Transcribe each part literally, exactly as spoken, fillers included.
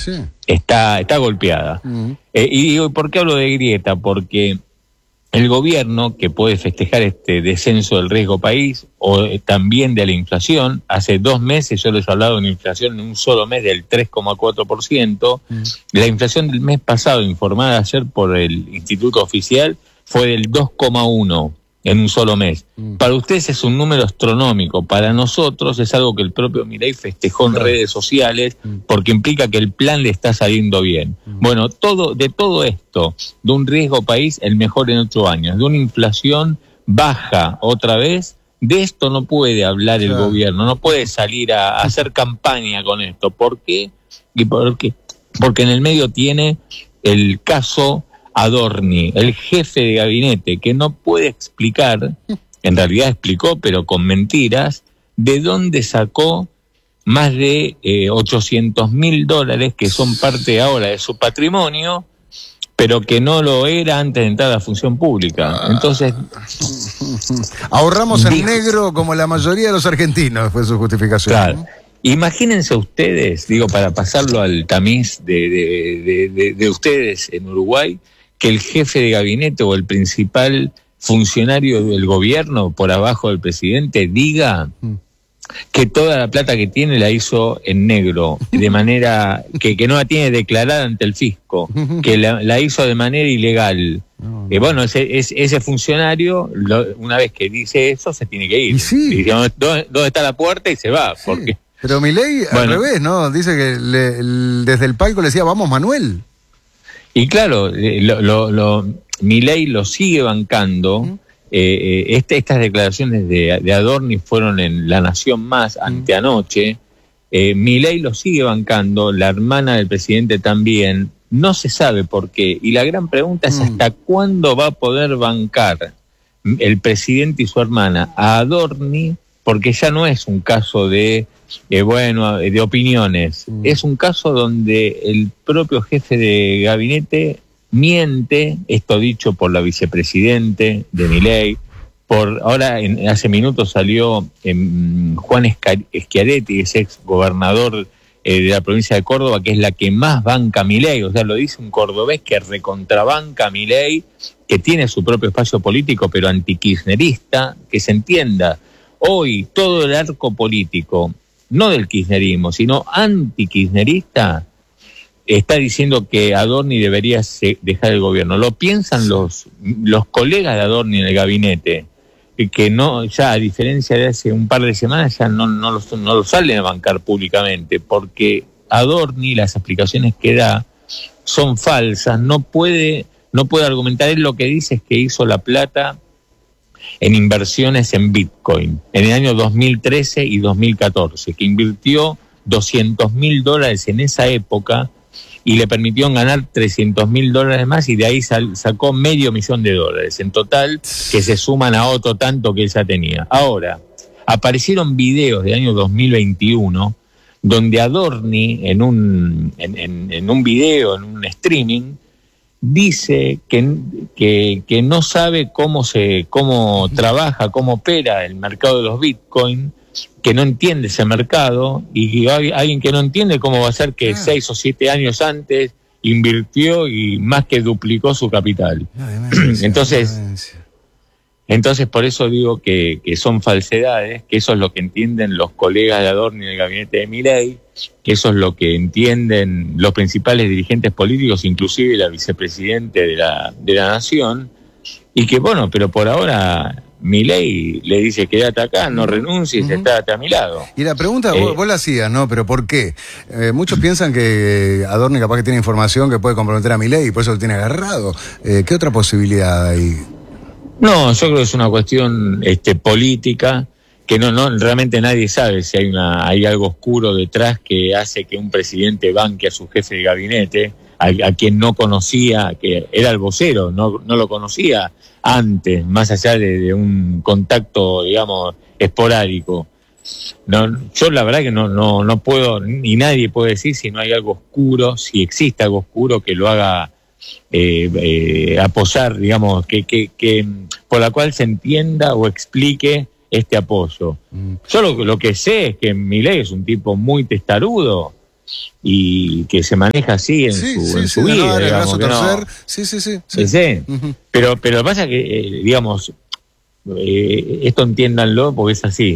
sí. está, está golpeada. Uh-huh. Eh, y digo, ¿por qué hablo de grieta? Porque el gobierno, que puede festejar este descenso del riesgo país o eh, también de la inflación, hace dos meses yo les he hablado de una inflación en un solo mes del tres coma cuatro por ciento. Mm. La inflación del mes pasado, informada ayer por el Instituto Oficial, fue del dos coma uno en un solo mes. Mm. Para ustedes es un número astronómico, para nosotros es algo que el propio Milei festejó en claro. redes sociales, mm. porque implica que el plan le está saliendo bien. Mm. Bueno, todo de todo esto, de un riesgo país, el mejor en ocho años, de una inflación baja otra vez, de esto no puede hablar claro. el gobierno, no puede salir a, a hacer campaña con esto. ¿Por qué? ¿Y por qué? Porque en el medio tiene el caso Adorni, el jefe de gabinete, que no puede explicar, en realidad explicó, pero con mentiras, de dónde sacó más de eh, ochocientos mil dólares, que son parte ahora de su patrimonio, pero que no lo era antes de entrar a la función pública. Entonces, ahorramos en dijo, negro como la mayoría de los argentinos, fue su justificación. Claro. ¿No? Imagínense ustedes, digo, para pasarlo al tamiz de, de, de, de, de ustedes en Uruguay, que el jefe de gabinete o el principal funcionario del gobierno por abajo del presidente diga que toda la plata que tiene la hizo en negro, de manera que, que no la tiene declarada ante el fisco, que la, la hizo de manera ilegal. No, no. Eh, bueno, ese, ese, ese funcionario, lo, una vez que dice eso, se tiene que ir. ¿Y sí? Dice, ¿dónde, ¿dónde está la puerta? Y se va. Sí. Porque pero Milei bueno, al revés, ¿no? Dice que le, el, desde el palco le decía, vamos Manuel. Y claro, lo, lo, lo, Milei lo sigue bancando. Uh-huh. eh, este, estas declaraciones de, de Adorni fueron en La Nación Más uh-huh. anteanoche. Eh, Milei lo sigue bancando, la hermana del presidente también. No se sabe por qué. Y la gran pregunta es uh-huh. ¿hasta cuándo va a poder bancar el presidente y su hermana a Adorni? Porque ya no es un caso de... Eh, bueno, de opiniones. Mm. Es un caso donde el propio jefe de gabinete miente, esto dicho por la vicepresidente de Milei, por ahora en, hace minutos salió en, Juan Schiaretti, es ex gobernador eh, de la provincia de Córdoba, que es la que más banca Milei, o sea, lo dice un cordobés que recontrabanca Milei, que tiene su propio espacio político, pero antikirchnerista, que se entienda. Hoy todo el arco político, no del kirchnerismo, sino antikirchnerista, está diciendo que Adorni debería dejar el gobierno. Lo piensan los, los colegas de Adorni en el gabinete, que no, ya a diferencia de hace un par de semanas, ya no, no, lo, no lo salen a bancar públicamente, porque Adorni, las explicaciones que da son falsas, no puede, no puede argumentar. Él lo que dice es que hizo la plata en inversiones en Bitcoin, en el año dos mil trece y dos mil catorce, que invirtió doscientos mil dólares en esa época y le permitió ganar trescientos mil dólares más, y de ahí sal, sacó medio millón de dólares en total, que se suman a otro tanto que él ya tenía. Ahora, aparecieron videos del año dos mil veintiuno donde Adorni, en un, en, en, en un video, en un streaming, dice que, que, que no sabe cómo se cómo trabaja, cómo opera el mercado de los Bitcoin, que no entiende ese mercado, y que hay alguien que no entiende cómo va a ser que ah. seis o siete años antes invirtió y más que duplicó su capital. No, demencia, entonces, demencia. entonces por eso digo que, que son falsedades, que eso es lo que entienden los colegas de Adorni en el gabinete de Milei, que eso es lo que entienden los principales dirigentes políticos, inclusive la vicepresidente de la, de la Nación, y que bueno, pero por ahora Milei le dice quédate acá, no renuncies, uh-huh. estate a mi lado. Y la pregunta, eh, vos, vos la hacías, ¿no? Pero ¿por qué? Eh, muchos piensan que Adorni capaz que tiene información que puede comprometer a Milei y por eso lo tiene agarrado. Eh, ¿Qué otra posibilidad hay? No, yo creo que es una cuestión este, política, que no, no, realmente nadie sabe si hay una, hay algo oscuro detrás que hace que un presidente banque a su jefe de gabinete, a, a quien no conocía, que era el vocero, no, no lo conocía antes, más allá de, de un contacto, digamos, esporádico. No, yo la verdad que no, no, no puedo, ni nadie puede decir si no hay algo oscuro, si existe algo oscuro que lo haga eh, eh, apoyar, digamos, que, que, que por la cual se entienda o explique este apoyo. Mm. Yo lo, lo que sé es que Milei es un tipo muy testarudo y que se maneja así en sí, su, sí, en sí, su de vida. no dar el Digamos, brazo a que no, torcer. Sí, sí, sí. sí. ¿sí? Uh-huh. Pero, pero lo que pasa es que, eh, digamos, eh, esto entiéndanlo porque es así.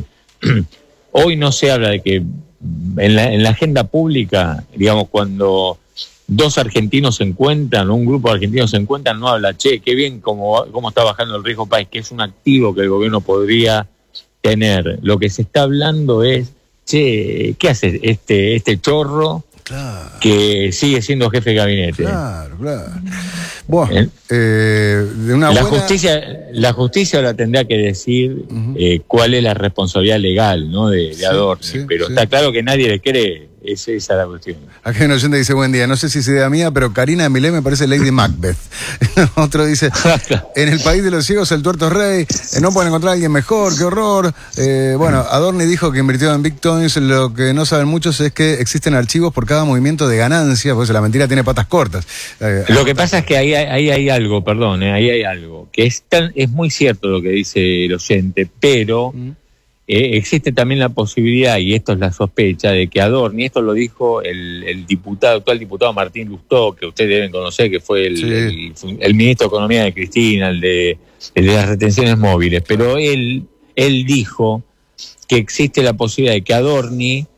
Hoy no se habla de que en la, en la agenda pública, digamos, cuando dos argentinos se encuentran, o un grupo de argentinos se encuentran, no habla, che, qué bien cómo, cómo está bajando el riesgo país, que es un activo que el gobierno podría tener. Lo que se está hablando es, che, ¿qué hace este, este chorro? Claro. Que sigue siendo jefe de gabinete. Claro, claro. Bueno, ¿Eh? Eh, de una la buena... justicia, la justicia ahora tendrá que decir uh-huh. eh, cuál es la responsabilidad legal, ¿no? De, de sí, Adorni, sí, pero sí. Está claro que nadie le cree. Es esa la cuestión. Aquí un oyente dice, buen día, no sé si es idea mía, pero Karina de Milei me parece Lady Macbeth. Otro dice, en el país de los ciegos el tuerto es rey, eh, no pueden encontrar a alguien mejor, qué horror. Eh, bueno, Adorni dijo que invirtió en bitcoins, lo que no saben muchos es que existen archivos por cada movimiento de ganancia, pues la mentira tiene patas cortas. Eh, lo que pasa es que ahí, ahí hay algo, perdón, eh, ahí hay algo, que es, tan, es muy cierto lo que dice el oyente, pero... ¿Mm? Eh, existe también la posibilidad, y esto es la sospecha, de que Adorni, esto lo dijo el, el diputado, actual diputado Martín Lustó, que ustedes deben conocer, que fue el, sí. el, el ministro de Economía de Cristina, el de, el de las retenciones móviles, pero él, él dijo que existe la posibilidad de que Adorni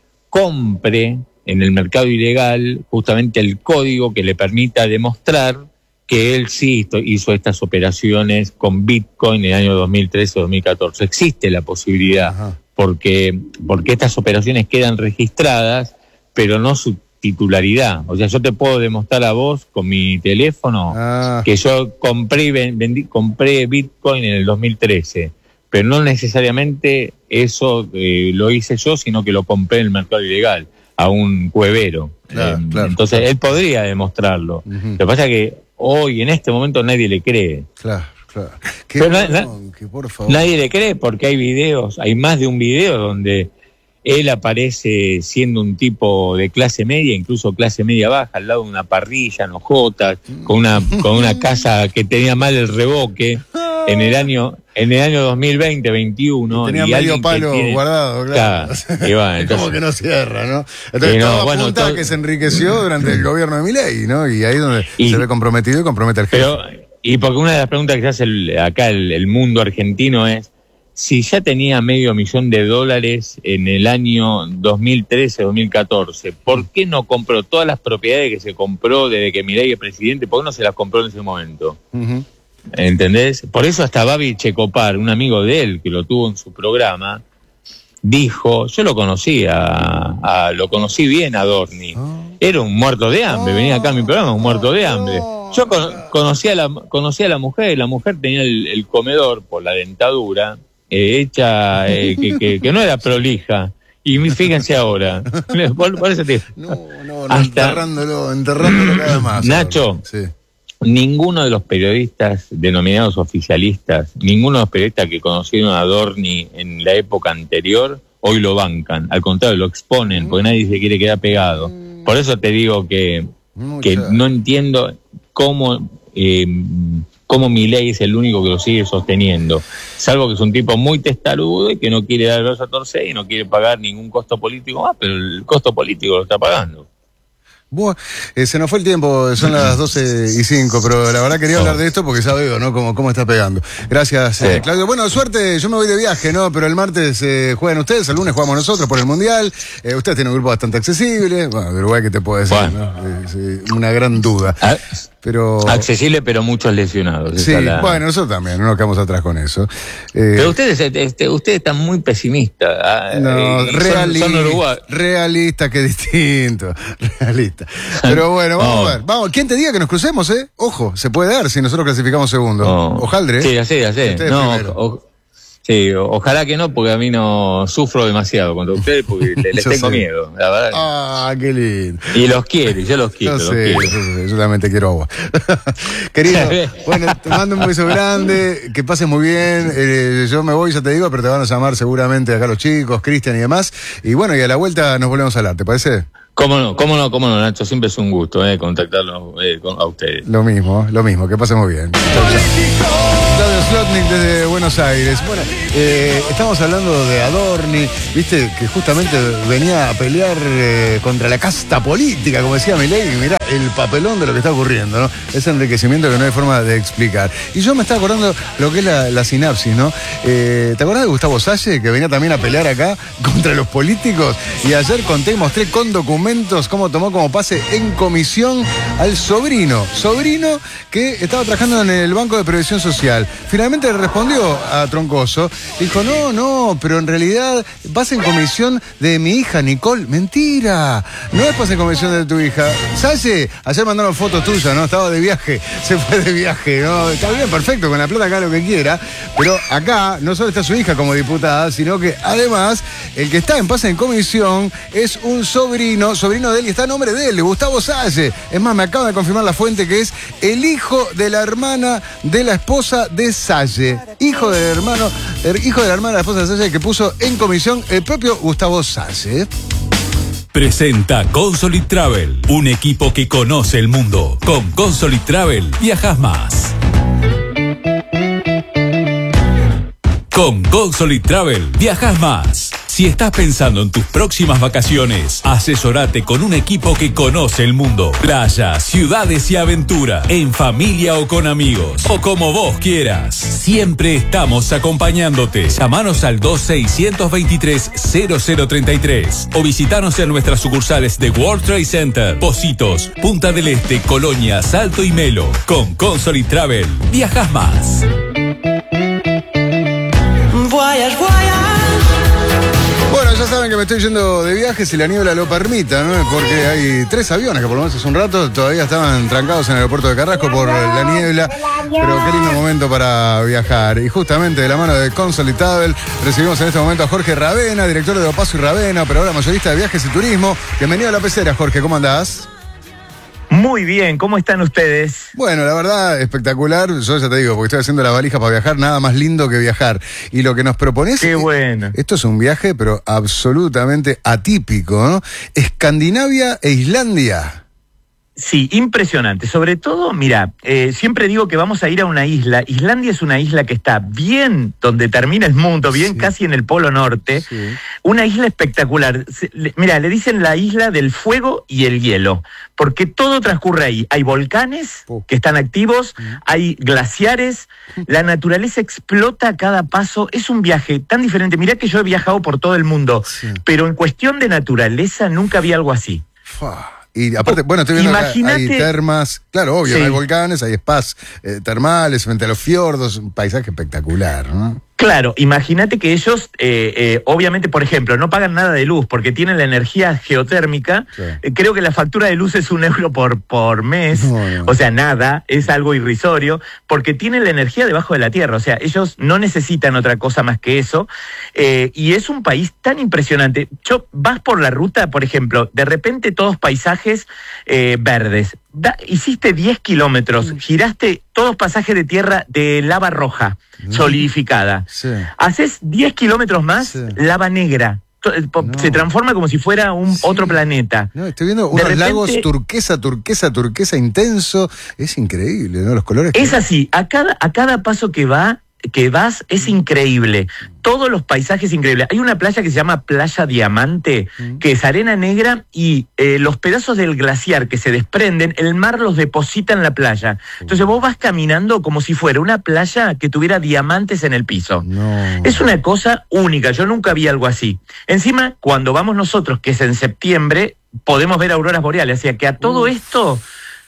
compre en el mercado ilegal justamente el código que le permita demostrar que él sí hizo estas operaciones con Bitcoin en el año dos mil trece o dos mil catorce. Existe la posibilidad, porque porque estas operaciones quedan registradas, pero no su titularidad. O sea, yo te puedo demostrar a vos con mi teléfono ah. que yo compré, y vendí, compré Bitcoin en el dos mil trece, pero no necesariamente eso eh, lo hice yo, sino que lo compré en el mercado ilegal, a un cuevero. Claro, eh, claro, entonces, claro. él podría demostrarlo. Uh-huh. Lo que pasa es que hoy, en este momento, nadie le cree. Claro, claro. Qué Pero bueno, na- que por favor. Nadie le cree porque hay videos, hay más de un video donde él aparece siendo un tipo de clase media, incluso clase media baja, al lado de una parrilla, en hojotas, con una, con una casa que tenía mal el revoque, en el año, en el año dos mil veinte, veintiuno. Tenía y medio palo tiene, guardado, claro. claro y bueno, entonces, como que no cierra, ¿no? Entonces no, todo bueno, apunta todo, a que se enriqueció durante el gobierno de Milei, ¿no? Y ahí es donde y, se ve comprometido y compromete al jefe. Pero, y porque una de las preguntas que se hace el, acá el, el mundo argentino es, si ya tenía medio millón de dólares en el año dos mil trece, dos mil catorce, ¿por qué no compró todas las propiedades que se compró desde que Milei es presidente? ¿Por qué no se las compró en ese momento? Uh-huh. ¿Entendés? Por eso hasta Babi Checopar, un amigo de él que lo tuvo en su programa, dijo, yo lo conocía, a, a, lo conocí bien a Adorni, oh. Era un muerto de hambre, oh. venía acá a mi programa, un muerto de hambre. Yo con, conocía, a la, conocía a la mujer, la mujer tenía el, el comedor por la dentadura, eh, hecha, eh, que, que, que no era prolija. Y fíjense ahora, por, por eso te... No, no, no hasta, enterrándolo, enterrándolo cada más. Nacho, sí. Ninguno de los periodistas denominados oficialistas, ninguno de los periodistas que conocieron a Adorni en la época anterior, hoy lo bancan. Al contrario, lo exponen, porque nadie se quiere quedar pegado. Por eso te digo que, que no entiendo cómo, eh, cómo Milei es el único que lo sigue sosteniendo. Salvo que es un tipo muy testarudo y que no quiere dar el brazo a torcer y no quiere pagar ningún costo político más, pero el costo político lo está pagando. Bueno, eh, se nos fue el tiempo, son las doce y cinco, pero la verdad quería hablar de esto porque ya veo, ¿no? Cómo, cómo está pegando. Gracias, sí. eh, Claudio. Bueno, suerte, yo me voy de viaje, ¿no? Pero el martes eh, juegan ustedes, el lunes jugamos nosotros por el Mundial. Eh, ustedes tienen un grupo bastante accesible. Bueno, de Uruguay, ¿qué te puedo decir? Bueno. ¿no? Eh, sí, una gran duda. Ah. Pero... accesible, pero muchos lesionados. Sí, la... bueno, nosotros también, no nos quedamos atrás con eso. Eh... Pero ustedes este, ustedes están muy pesimistas. No, eh, reali... son, son Uruguay. Realista, que distinto. Realista. Pero bueno, vamos oh. a ver. Vamos, ¿quién te diga que nos crucemos, eh? Ojo, se puede dar si nosotros clasificamos segundo. Oh. Ojaldre. Sí, ya sé, ya sé. No, o, sí, ojalá que no, porque a mí no sufro demasiado contra ustedes, porque les, les tengo sé. miedo, la verdad. Ah, qué lindo. Y los quiero, yo los quiero. Yo los sé, quiero. Yo, sé, yo también te quiero a vos. Querido, bueno, te mando un beso grande, que pases muy bien. Eh, yo me voy, ya te digo, pero te van a llamar seguramente acá los chicos, Cristian y demás. Y bueno, y a la vuelta nos volvemos a hablar, ¿te parece? Cómo no, cómo no, cómo no, Nacho, siempre es un gusto eh, contactarlo eh, con, a ustedes. Lo mismo, lo mismo, que pasemos bien. Claudio Slotnick desde Buenos Aires. Bueno, eh, estamos hablando de Adorni, viste, que justamente venía a pelear eh, contra la casta política, como decía Milei, y mirá el papelón de lo que está ocurriendo, ¿no? Ese enriquecimiento que no hay forma de explicar. Y yo me estaba acordando lo que es la, la sinapsis, ¿no? Eh, ¿Te acordás de Gustavo Salle, que venía también a pelear acá contra los políticos? Y ayer conté y mostré con documentos cómo tomó como pase en comisión al sobrino, sobrino que estaba trabajando en el Banco de Previsión Social. Finalmente respondió a Troncoso, dijo, no, no, pero en realidad pase en comisión de mi hija Nicole. Mentira, no es pase en comisión de tu hija. Salle, ayer mandaron fotos tuyas, ¿no? Estaba de viaje, se fue de viaje, ¿no? Está bien, perfecto, con la plata acá lo que quiera, pero acá no solo está su hija como diputada, sino que además el que está en pase en comisión es un sobrino, sobrino de él, y está a nombre de él, Gustavo Salle. Es más, me acaba de confirmar la fuente que es el hijo de la hermana de la esposa de Salle. Hijo del hermano, el hijo de la hermana de la esposa de Salle, que puso en comisión el propio Gustavo Salle. Presenta Consolid Travel, un equipo que conoce el mundo. Con Consolid Travel viajas más. Con Consolid Travel viajas más. Si estás pensando en tus próximas vacaciones, asesorate con un equipo que conoce el mundo. Playas, ciudades y aventura, en familia o con amigos, o como vos quieras. Siempre estamos acompañándote. Llámanos al dos seis dos tres cero cero tres tres o visitanos en nuestras sucursales de World Trade Center, Positos, Punta del Este, Colonia, Salto y Melo. Con Consolid Travel, viajas más. Voyage, voyage. Bueno, ya saben que me estoy yendo de viaje si la niebla lo permita, ¿no? Porque hay tres aviones que por lo menos hace un rato todavía estaban trancados en el aeropuerto de Carrasco por la niebla, pero qué lindo momento para viajar. Y justamente de la mano de Consolid Travel recibimos en este momento a Jorge Ravena, director de Opaso y Ravena, operadora mayorista de viajes y turismo. Bienvenido a La Pecera, Jorge, ¿cómo andás? Muy bien, ¿cómo están ustedes? Bueno, la verdad, espectacular. Yo ya te digo, porque estoy haciendo la valija para viajar, nada más lindo que viajar. Y lo que nos propones... Qué bueno. Esto es un viaje, pero absolutamente atípico, ¿no? Escandinavia e Islandia. Sí, impresionante. Sobre todo, mira, eh, siempre digo que vamos a ir a una isla. Islandia es una isla que está bien donde termina el mundo, bien sí. Casi en el Polo Norte. Sí. Una isla espectacular. Se, le, mira, le dicen la isla del fuego y el hielo, porque todo transcurre ahí. Hay volcanes uh. que están activos, uh. hay glaciares, la naturaleza explota a cada paso. Es un viaje tan diferente. Mirá que yo he viajado por todo el mundo, sí. pero en cuestión de naturaleza nunca vi algo así. Fua. Y aparte, bueno, estoy viendo acá, hay termas, claro, obvio, sí. hay volcanes, hay spas eh, termales frente a los fiordos, un paisaje espectacular, ¿no? Claro, imagínate que ellos, eh, eh, obviamente, por ejemplo, no pagan nada de luz porque tienen la energía geotérmica. Sí. Eh, creo que la factura de luz es un euro por, por mes, no, no. o sea, nada, es algo irrisorio, porque tienen la energía debajo de la tierra, o sea, ellos no necesitan otra cosa más que eso, eh, y es un país tan impresionante. Yo, vas por la ruta, por ejemplo, de repente todos paisajes eh, verdes. Da, hiciste diez kilómetros, giraste todos pasajes de tierra de lava roja, solidificada. Sí. Haces diez kilómetros más, sí. lava negra. No. Se transforma como si fuera un sí. otro planeta. No, estoy viendo unos repente, lagos turquesa, turquesa, turquesa intenso. Es increíble, ¿no? Los colores. Es que... así, a cada, a cada paso que va, que vas, es increíble. Todos los paisajes increíbles. Hay una playa que se llama Playa Diamante, mm. que es arena negra y eh, los pedazos del glaciar que se desprenden, el mar los deposita en la playa. Entonces vos vas caminando como si fuera una playa que tuviera diamantes en el piso. No. Es una cosa única, yo nunca vi algo así. Encima, cuando vamos nosotros, que es en septiembre, podemos ver auroras boreales. O sea que a todo Uf. esto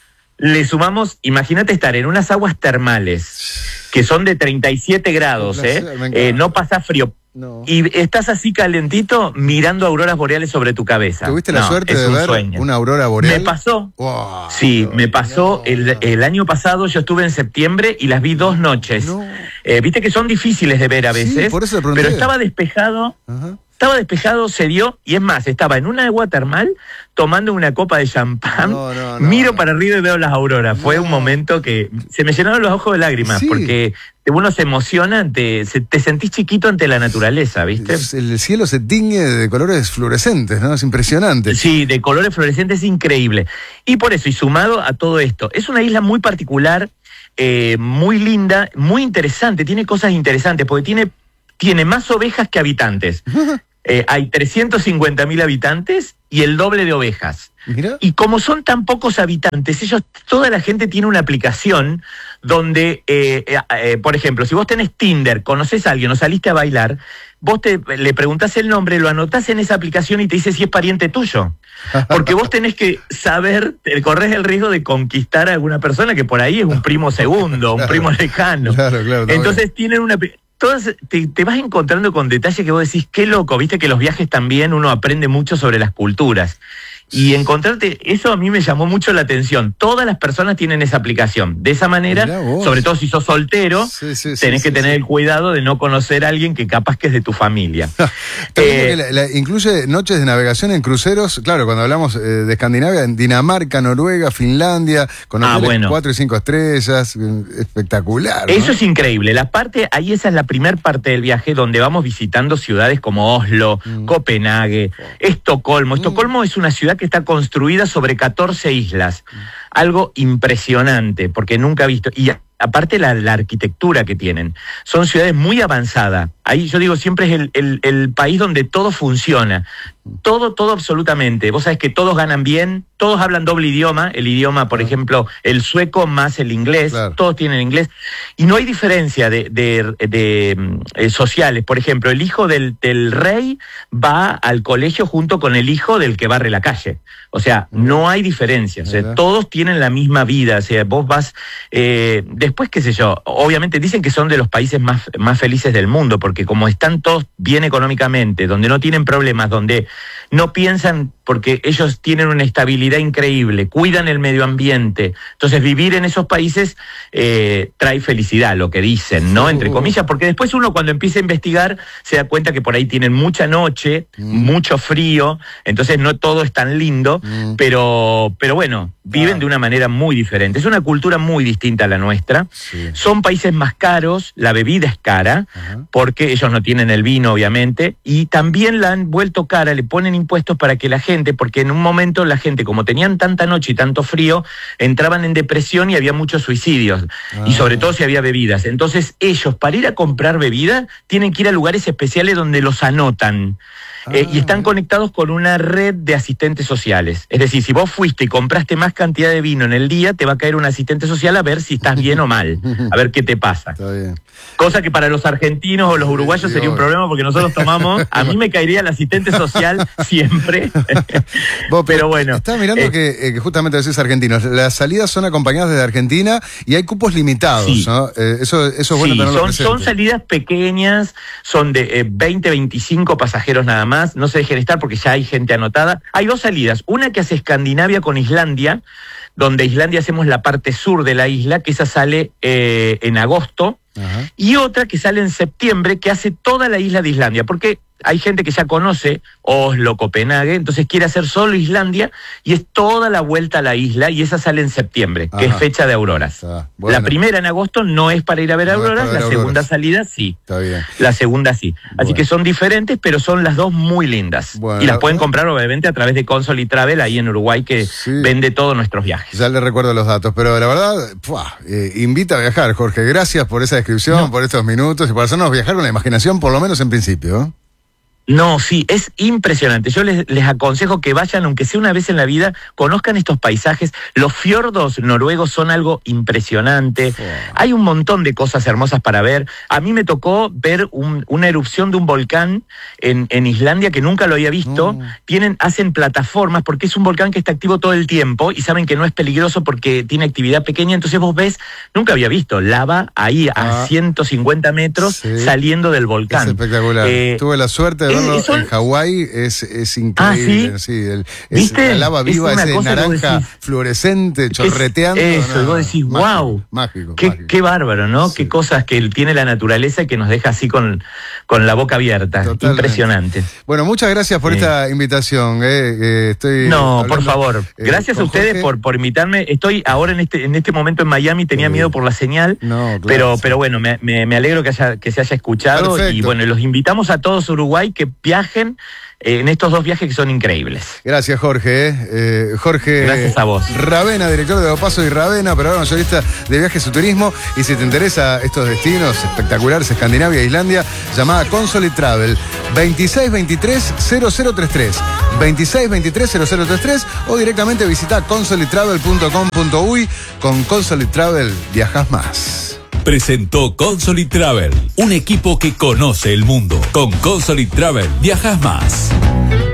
le sumamos, imagínate estar en unas aguas termales que son de treinta y siete grados, ¿eh? eh no pasa frío. No. Y estás así calentito mirando auroras boreales sobre tu cabeza. ¿Tuviste la no, suerte de ver sueño. una aurora boreal? Me pasó. Wow, sí, me pasó. No, el, no. el año pasado yo estuve en septiembre y las vi dos noches. No. Eh, Viste que son difíciles de ver a veces, sí, por eso pero estaba despejado. Ajá. Estaba despejado, se dio, y es más, estaba en una agua termal tomando una copa de champán, no, no, no, miro no. para arriba y veo las auroras. No. Fue un momento que se me llenaron los ojos de lágrimas, Sí. porque uno se emociona, te, se, te sentís chiquito ante la naturaleza, ¿viste? El cielo se tiñe de colores fluorescentes, ¿no? Es impresionante. Sí, de colores fluorescentes, es increíble. Y por eso, y sumado a todo esto, es una isla muy particular, eh, muy linda, muy interesante, tiene cosas interesantes, porque tiene, tiene más ovejas que habitantes. Eh, hay trescientos cincuenta mil habitantes y el doble de ovejas. Mira. Y como son tan pocos habitantes, ellos, toda la gente tiene una aplicación donde, eh, eh, eh, por ejemplo, si vos tenés Tinder, conocés a alguien o saliste a bailar, vos te, le preguntás el nombre, lo anotás en esa aplicación y te dice si es pariente tuyo. Porque vos tenés que saber, te corres el riesgo de conquistar a alguna persona que por ahí es un primo segundo, un Claro, primo lejano. Claro, claro. Entonces tienen una... Todas, te, te vas encontrando con detalles que vos decís, qué loco, viste que los viajes también uno aprende mucho sobre las culturas. Y encontrarte, eso a mí me llamó mucho la atención. Todas las personas tienen esa aplicación. De esa manera, sobre todo si sos soltero, sí, sí, sí, tenés sí, que tener sí. el cuidado de no conocer a alguien que capaz que es de tu familia. eh, la, la, incluye noches de navegación en cruceros, claro, cuando hablamos eh, de Escandinavia, en Dinamarca, Noruega, Finlandia, con hoteles ah, bueno. cuatro y cinco estrellas, espectacular, ¿no? Eso es increíble. La parte, ahí esa es la primer parte del viaje donde vamos visitando ciudades como Oslo, mm. Copenhague, oh. Estocolmo. Mm. Estocolmo es una ciudad que está construida sobre catorce islas. Algo impresionante, porque nunca he visto. Y aparte la, la arquitectura que tienen. Son ciudades muy avanzadas. Ahí yo digo, siempre es el, el, el país donde todo funciona. Todo, todo absolutamente. Vos sabés que todos ganan bien, todos hablan doble idioma. El idioma, por ejemplo, el sueco más el inglés. Claro. Todos tienen inglés. Y no hay diferencia de, de, de, de eh, sociales. Por ejemplo, el hijo del, del rey va al colegio junto con el hijo del que barre la calle. O sea, no hay diferencia. O sea, todos tienen la misma vida. O sea, vos vas... Eh, después, qué sé yo, obviamente dicen que son de los países más, más felices del mundo, porque como están todos bien económicamente, donde no tienen problemas, donde no piensan, porque ellos tienen una estabilidad increíble, cuidan el medio ambiente. Entonces, vivir en esos países eh, trae felicidad, lo que dicen, ¿no? Entre comillas, porque después uno cuando empieza a investigar se da cuenta que por ahí tienen mucha noche, mm. mucho frío, entonces no todo es tan lindo, mm. pero, pero bueno, viven ah. de una manera muy diferente. Es una cultura muy distinta a la nuestra. Sí. Son países más caros, la bebida es cara, uh-huh. porque ellos no tienen el vino, obviamente, y también la han vuelto cara, le ponen impuestos para que la gente, porque en un momento la gente, como tenían tanta noche y tanto frío, entraban en depresión y había muchos suicidios, ah. y sobre todo si había bebidas. Entonces ellos, para ir a comprar bebida, tienen que ir a lugares especiales donde los anotan. Ah, eh, y están conectados con una red de asistentes sociales. Es decir, si vos fuiste y compraste más cantidad de vino en el día, te va a caer un asistente social a ver si estás bien o mal, a ver qué te pasa. Está bien. Cosa que para los argentinos o los uruguayos sí, sería un problema, porque nosotros tomamos, a mí me caería el asistente social siempre. Vos, pero bueno. Estaba mirando eh, que, eh, que justamente decís argentinos, las salidas son acompañadas desde Argentina y hay cupos limitados, sí. ¿no? Eh, eso, eso es bueno sí, tenerlo son, presente. son salidas pequeñas, son de eh, veinte, veinticinco pasajeros nada más, no se dejen estar porque ya hay gente anotada. Hay dos salidas, una que hace Escandinavia con Islandia, donde Islandia hacemos la parte sur de la isla, que esa sale eh, en agosto, ajá. y otra que sale en septiembre, que hace toda la isla de Islandia, porque hay gente que ya conoce Oslo, Copenhague, entonces quiere hacer solo Islandia, y es toda la vuelta a la isla, y esa sale en septiembre, ajá. que es fecha de auroras. Bueno. La primera en agosto no es para ir a ver no auroras, ver la auroras. Segunda salida sí. Está bien. La segunda sí. Así bueno. que son diferentes, pero son las dos muy lindas. Bueno, y las pueden comprar obviamente a través de Consol y Travel, ahí en Uruguay, que sí. vende todos nuestros viajes. Ya le recuerdo los datos, pero la verdad, ¡pua! Eh, invita a viajar, Jorge. Gracias por esa descripción, no. por estos minutos, y por hacernos viajar con la imaginación, por lo menos en principio, ¿eh? No, sí, es impresionante. Yo les, les aconsejo que vayan, aunque sea una vez en la vida, conozcan estos paisajes. Los fiordos noruegos son algo impresionante. Oh. Hay un montón de cosas hermosas para ver. A mí me tocó ver un, una erupción de un volcán en, en Islandia que nunca lo había visto. Oh. Tienen, hacen plataformas porque es un volcán que está activo todo el tiempo y saben que no es peligroso porque tiene actividad pequeña. Entonces vos ves, nunca había visto lava ahí ah. a ciento cincuenta metros sí. saliendo del volcán. Es espectacular. Eh, Tuve la suerte de verlo eso... en Hawái es, es increíble. Ah, ¿sí? Sí, el, es ¿Viste? la lava viva, es ese naranja decís, fluorescente, chorreteando. Es, eso, no, y vos decís, mágico, wow, mágico, qué, mágico. qué bárbaro, ¿no? Sí. Qué cosas que tiene la naturaleza que nos deja así con, con la boca abierta. Totalmente. Impresionante. Bueno, muchas gracias por Sí. esta invitación. Eh, eh, estoy No, hablando, por favor. eh, Gracias a con ustedes Jorge. por, por invitarme. Estoy ahora en este, en este momento en Miami, tenía Sí. miedo por la señal, No, claro, pero, sí. pero bueno, me, me, me alegro que, haya, que se haya escuchado. Perfecto. Y bueno, los invitamos a todos a Uruguay que viajen eh, en estos dos viajes que son increíbles. Gracias, Jorge. eh. Eh, Jorge Gracias a vos. Ravena, director de Dopaso y Ravena, pero ahora mayorista de viajes y turismo. Y si te interesa estos destinos espectaculares, Escandinavia e Islandia, llamada Consolid Travel veintiséis veintitrés cero cero treinta y tres. veintiséis veintitrés cero cero treinta y tres o directamente visita consolid travel punto com punto uy. Con Consolid Travel viajas más. Presentó Consolid Travel, un equipo que conoce el mundo. Con Consolid Travel viajas más.